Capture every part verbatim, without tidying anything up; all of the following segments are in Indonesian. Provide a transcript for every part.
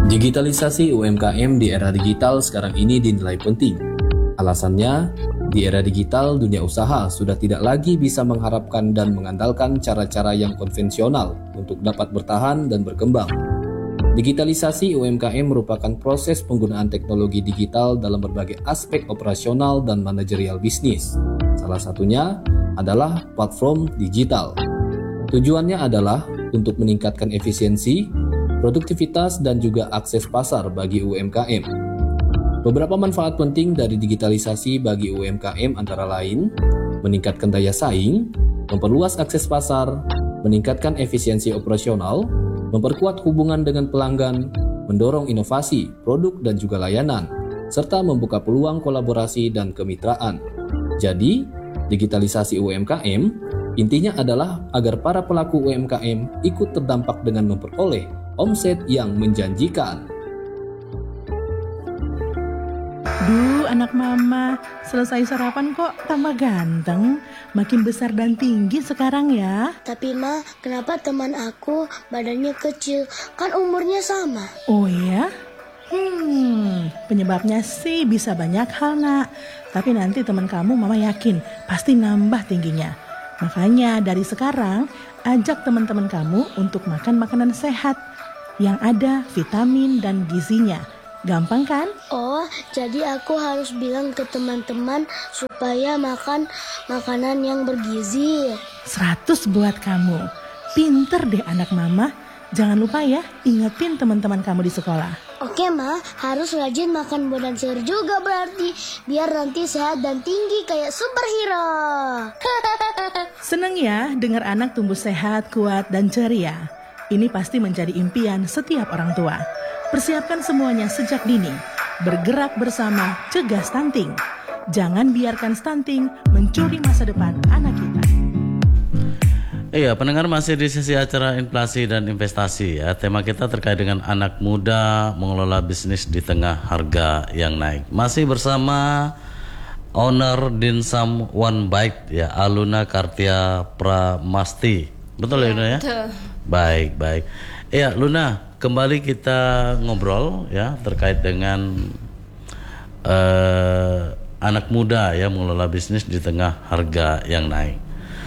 Digitalisasi U M K M di era digital sekarang ini dinilai penting. Alasannya, di era digital dunia usaha sudah tidak lagi bisa mengharapkan dan mengandalkan cara-cara yang konvensional untuk dapat bertahan dan berkembang. Digitalisasi U M K M merupakan proses penggunaan teknologi digital dalam berbagai aspek operasional dan manajerial bisnis. Salah satunya adalah platform digital. Tujuannya adalah untuk meningkatkan efisiensi, produktivitas, dan juga akses pasar bagi U M K M. Beberapa manfaat penting dari digitalisasi bagi U M K M antara lain meningkatkan daya saing, memperluas akses pasar, meningkatkan efisiensi operasional, memperkuat hubungan dengan pelanggan, mendorong inovasi, produk dan juga layanan, serta membuka peluang kolaborasi dan kemitraan. Jadi, digitalisasi U M K M intinya adalah agar para pelaku U M K M ikut terdampak dengan memperoleh omset yang menjanjikan. Duh, anak mama, selesai sarapan kok tambah ganteng, makin besar dan tinggi sekarang ya. Tapi ma, kenapa teman aku badannya kecil? Kan umurnya sama. Oh ya? Hmm, penyebabnya sih bisa banyak hal nak. Tapi nanti teman kamu mama yakin pasti nambah tingginya. Makanya dari sekarang, ajak teman-teman kamu untuk makan makanan sehat yang ada vitamin dan gizinya. Gampang kan? Oh, jadi aku harus bilang ke teman-teman supaya makan makanan yang bergizi. Seratus buat kamu. Pinter deh anak mama. Jangan lupa ya, ingetin teman-teman kamu di sekolah. Oke ma, harus rajin makan buah dan sayur juga berarti. Biar nanti sehat dan tinggi kayak superhero. Seneng ya dengar anak tumbuh sehat, kuat, dan ceria. Ini pasti menjadi impian setiap orang tua. Persiapkan semuanya sejak dini. Bergerak bersama, cegah stunting. Jangan biarkan stunting mencuri masa depan anak kita. Iya, pendengar masih di sesi acara inflasi dan investasi ya. Tema kita terkait dengan anak muda mengelola bisnis di tengah harga yang naik. Masih bersama owner Dinsam One Bike ya, Aluna Kartia Pramasti. Betul ya, Luna ya? Betul. Baik, baik. Iya, Luna, kembali kita ngobrol ya terkait dengan uh, anak muda ya mengelola bisnis di tengah harga yang naik.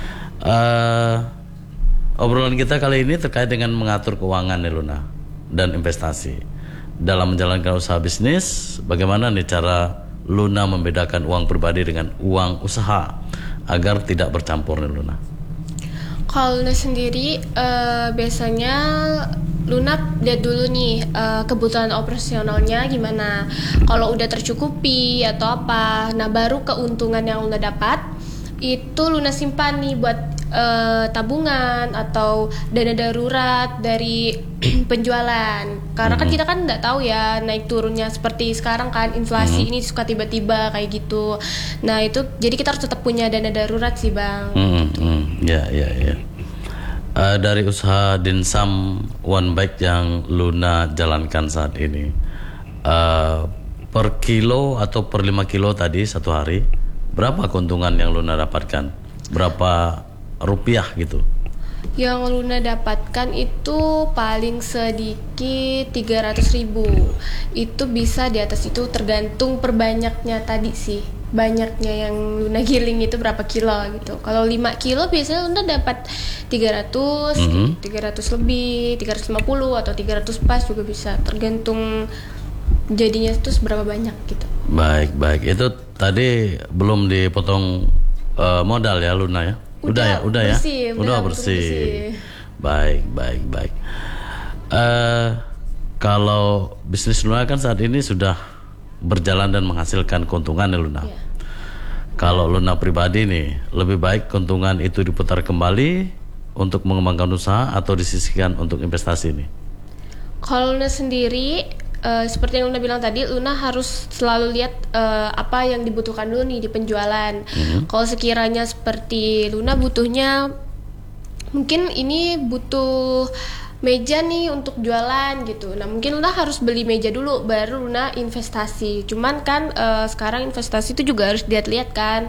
Uh, obrolan kita kali ini terkait dengan mengatur keuangan nih Luna dan investasi dalam menjalankan usaha bisnis. Bagaimana nih cara Luna membedakan uang pribadi dengan uang usaha agar tidak bercampur nih Luna? Kalau Luna sendiri uh, biasanya Luna lihat dulu nih uh, kebutuhan operasionalnya gimana. Kalau udah tercukupi atau apa, nah baru keuntungan yang Luna dapat itu Luna simpan nih buat uh, tabungan atau dana darurat dari penjualan. Karena kan kita kan nggak tahu ya naik turunnya seperti sekarang kan inflasi hmm. ini suka tiba-tiba kayak gitu. Nah itu jadi kita harus tetap punya dana darurat sih bang. Hmm, hmm. Ya ya ya. Uh, dari usaha Dinsam One Bike yang Luna jalankan saat ini, uh, per kilo atau per lima kilo tadi satu hari, berapa keuntungan yang Luna dapatkan? Berapa rupiah gitu? Yang Luna dapatkan itu paling sedikit tiga ratus ribu. Itu bisa di atas itu tergantung perbanyaknya tadi sih. Banyaknya yang Luna giling itu berapa kilo gitu. Kalau lima kilo biasanya Luna dapat tiga ratus, mm-hmm. tiga ratus lebih, tiga ratus lima puluh atau tiga ratus pas juga bisa. Tergantung jadinya itu seberapa banyak gitu. Baik, baik. Itu tadi belum dipotong uh, modal ya Luna ya? Udah, udah ya, udah bersih, ya, udah bersih. bersih. Baik, baik, baik. Uh, kalau bisnis Luna kan saat ini sudah berjalan dan menghasilkan keuntungan ya Luna. Yeah. Kalau Luna pribadi nih, lebih baik keuntungan itu diputar kembali untuk mengembangkan usaha atau disisihkan untuk investasi nih? Kalau Luna sendiri, uh, seperti yang Luna bilang tadi, Luna harus selalu lihat uh, apa yang dibutuhkan dulu nih di penjualan. Mm-hmm. Kalau sekiranya seperti Luna butuhnya, mungkin ini butuh meja nih untuk jualan gitu. Nah mungkin Luna harus beli meja dulu baru Luna investasi. Cuman kan uh, sekarang investasi itu juga harus dilihat-lihat kan.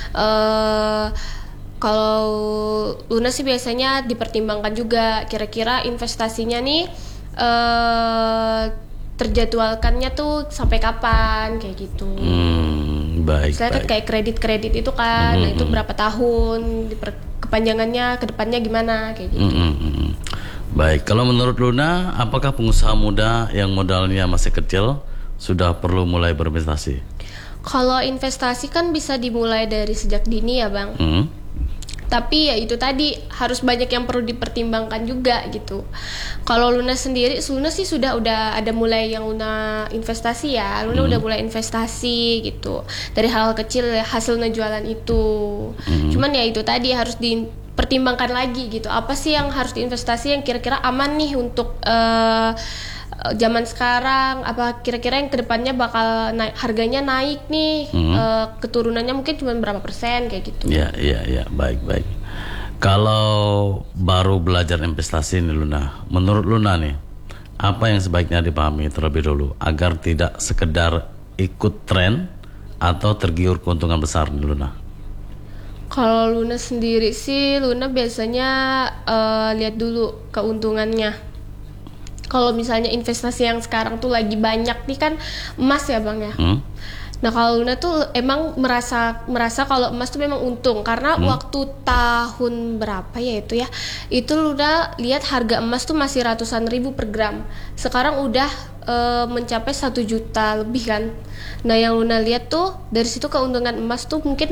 Uh, kalau Luna sih biasanya dipertimbangkan juga kira-kira investasinya nih uh, terjadwalkannya tuh sampai kapan kayak gitu. Hmm, baik. Misalnya kan baik. kayak kredit-kredit itu kan, Hmm, nah itu hmm. berapa tahun, diper- kepanjangannya, kedepannya gimana kayak gitu. Mm, mm, mm. Baik, kalau menurut Luna, apakah pengusaha muda yang modalnya masih kecil sudah perlu mulai berinvestasi? Kalau investasi kan bisa dimulai dari sejak dini ya bang. Hmm? Tapi ya itu tadi harus banyak yang perlu dipertimbangkan juga gitu. Kalau Luna sendiri, Luna sih sudah udah ada mulai yang Luna investasi ya. Luna Hmm. udah mulai investasi gitu. Dari hal kecil hasil jualan itu. Hmm. Cuman ya itu tadi harus dipertimbangkan lagi gitu. Apa sih yang harus diinvestasi yang kira-kira aman nih untuk eh, zaman sekarang, apa kira-kira yang kedepannya bakal naik, harganya naik nih, Hmm. eh, keturunannya mungkin cuma berapa persen kayak gitu. Ya, ya, ya, baik, baik. Kalau baru belajar investasi nih Luna, menurut Luna nih, apa yang sebaiknya dipahami terlebih dulu agar tidak sekedar ikut tren atau tergiur keuntungan besar nih Luna? Kalau Luna sendiri sih, Luna biasanya eh, lihat dulu keuntungannya. Kalau misalnya investasi yang sekarang tuh lagi banyak nih kan emas ya bang ya. Hmm? Nah kalau Luna tuh emang merasa merasa kalau emas tuh memang untung karena Hmm. waktu tahun berapa ya itu ya, itu Luna lihat harga emas tuh masih ratusan ribu per gram. Sekarang udah eh, mencapai satu juta lebih kan. Nah yang Luna lihat tuh dari situ keuntungan emas tuh mungkin